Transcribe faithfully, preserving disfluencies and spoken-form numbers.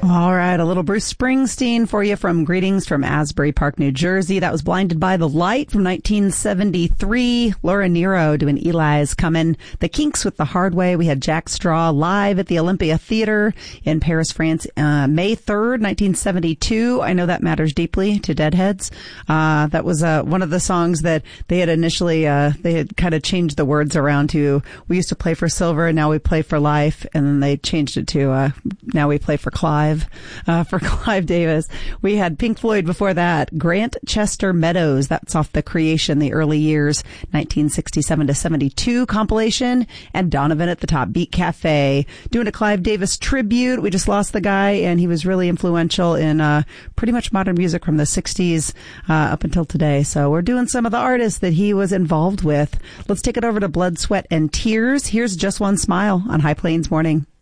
All right, a little Bruce Springsteen for you from Greetings from Asbury Park, New Jersey. That was Blinded by the Light from nineteen seventy-three. Laura Nyro doing Eli's Comin'. The Kinks with The Hard Way. We had Jack Straw live at the Olympia Theater in Paris, France, uh, May third, nineteen seventy-two. I know that matters deeply to Deadheads. Uh, that was uh, one of the songs that they had initially, uh, they had kind of changed the words around to, we used to play for silver, now we play for life, and then they changed it to, uh, now we play for Clive. Uh, for Clive Davis. We had Pink Floyd before that. Grant Chester Meadows. That's off the Creation, the early years, nineteen sixty-seven to seventy-two compilation. And Donovan at the Top Beat Cafe. Doing a Clive Davis tribute. We just lost the guy, and he was really influential in uh, pretty much modern music from the sixties uh, up until today. So we're doing some of the artists that he was involved with. Let's take it over to Blood, Sweat, and Tears. Here's Just One Smile on High Plains Morning.